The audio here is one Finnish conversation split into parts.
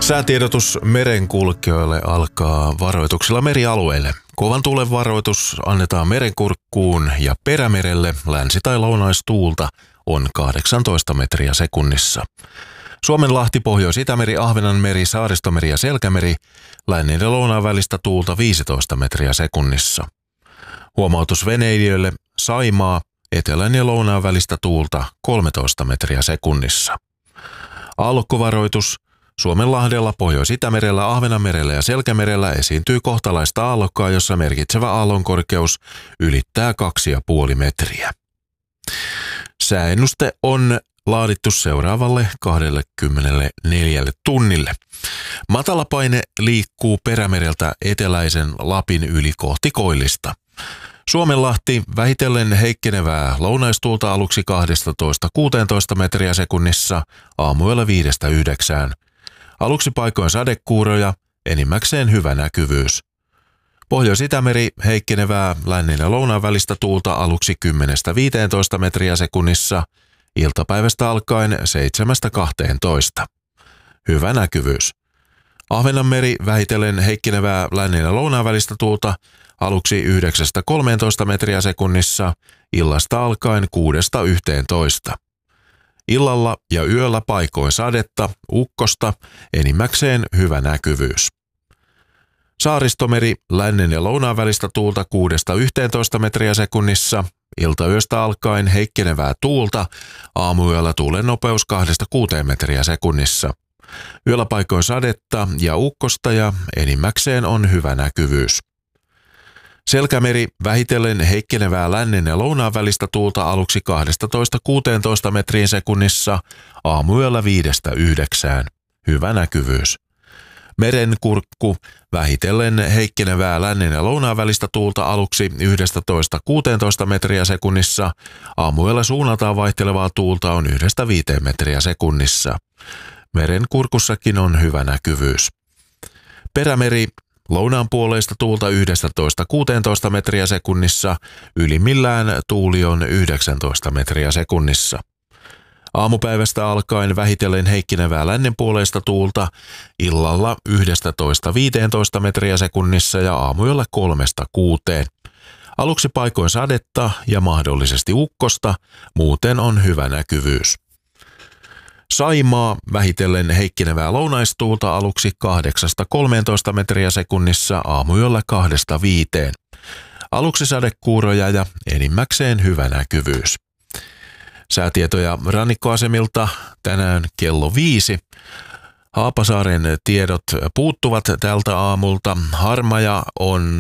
Säätiedotus merenkulkijoille alkaa varoituksilla merialueille. Kovan tuulen varoitus annetaan Merenkurkkuun ja Perämerelle. Länsi- tai lounaistuulta on 18 metriä sekunnissa. Suomenlahti, Pohjois-Itämeri, Ahvenanmeri, Saaristomeri ja Selkämeri. Lännen ja lounaan välistä tuulta 15 metriä sekunnissa. Huomautus veneilijöille: Saimaa, etelän ja lounaan välistä tuulta 13 metriä sekunnissa. Aallokkovaroitus: Suomenlahdella, Pohjois-Itämerellä, Ahvenanmerellä ja Selkämerellä esiintyy kohtalaista aallokkoa, jossa merkitsevä aallonkorkeus ylittää 2,5 metriä. Sääennuste on laadittu seuraavalle 24 tunnille. Matalapaine liikkuu Perämereltä eteläisen Lapin yli kohti koillista. Suomenlahti, vähitellen heikkenevää lounaistuulta aluksi 12–16 metriä sekunnissa, aamuyöllä 5–9. Aluksi paikoin sadekuuroja, enimmäkseen hyvä näkyvyys. Pohjois-Itämeri, heikkenevää lännen ja lounaan välistä tuulta aluksi 10–15 metriä sekunnissa, iltapäivästä alkaen 7–12. Hyvä näkyvyys. Ahvenanmeri, vähitellen heikkenevää lännen ja lounaan välistä tuulta aluksi 9–13 metriä sekunnissa, illasta alkaen 6–11. Illalla ja yöllä paikoin sadetta, ukkosta, enimmäkseen hyvä näkyvyys. Saaristomeri, lännen ja lounaan välistä tuulta 6–11 metriä sekunnissa, iltayöstä alkaen heikkenevää tuulta, aamuyöllä tuulen nopeus 2–6 metriä sekunnissa. Yöllä paikoin sadetta ja ukkosta ja enimmäkseen on hyvä näkyvyys. Selkämeri, vähitellen heikkenevää lännen ja lounaan välistä tuulta aluksi 12–16 metriin sekunnissa, aamuyöllä 5–9. Hyvä näkyvyys. Merenkurkku, vähitellen heikkenevää lännen ja lounaan välistä tuulta aluksi 11–16 metriä sekunnissa, aamuyöllä suunnaltaan vaihtelevaa tuulta on 1–5 metriä sekunnissa. Merenkurkussakin on hyvä näkyvyys. Perämeri, lounaan puoleista tuulta 11–16 metriä sekunnissa, ylimmillään tuuli on 19 metriä sekunnissa. Aamupäivästä alkaen vähitellen heikkenevää lännen puoleista tuulta, illalla 11–15 metriä sekunnissa ja aamuyöllä 3–6. Aluksi paikoin sadetta ja mahdollisesti ukkosta, muuten on hyvä näkyvyys. Saimaa, vähitellen heikkenevää lounaistuulta aluksi 8–13 metriä sekunnissa, aamuyöllä 2–5. Aluksi sadekuuroja ja enimmäkseen hyvä näkyvyys. Säätietoja rannikkoasemilta tänään kello 5. Haapasaaren tiedot puuttuvat tältä aamulta. Harmaja on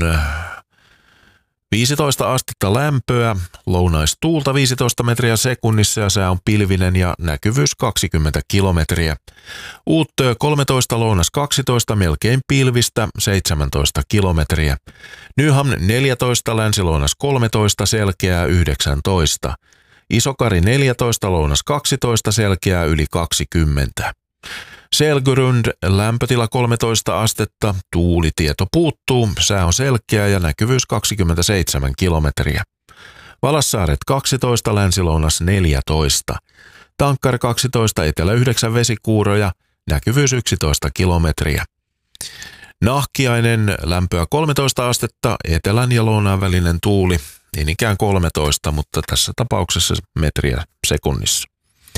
15 astetta lämpöä, lounaistuulta 15 metriä sekunnissa ja sää on pilvinen ja näkyvyys 20 kilometriä. Uuttöö 13, lounas 12, melkein pilvistä 17 kilometriä. Nyham 14, länsilounas 13, selkeää 19. Isokari 14, lounas 12, selkeää yli 20. Selgyrund, lämpötila 13 astetta, tuulitieto puuttuu, sää on selkeä ja näkyvyys 27 kilometriä. Valassaaret 12, länsilounas 14. Tankkar 12, etelä 9 vesikuuroja, näkyvyys 11 kilometriä. Nahkiainen, lämpöä 13 astetta, etelän ja lounaan välinen tuuli, niin ikään 13, mutta tässä tapauksessa metriä sekunnissa.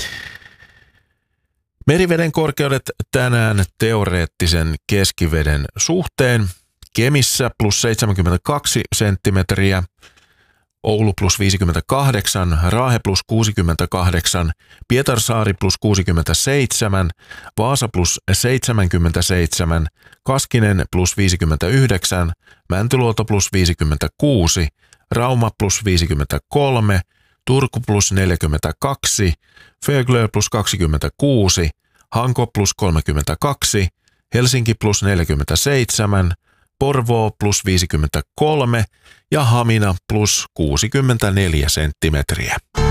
Meriveden korkeudet tänään teoreettisen keskiveden suhteen. Kemissä plus 72 senttimetriä, Oulu plus 58, Raahe plus 68, Pietarsaari plus 67, Vaasa plus 77, Kaskinen plus 59, Mäntyluoto plus 56, Rauma plus 53, Turku plus 42, Föglö plus 26, Hanko plus 32, Helsinki plus 47, Porvoo plus 53 ja Hamina plus 64 senttimetriä.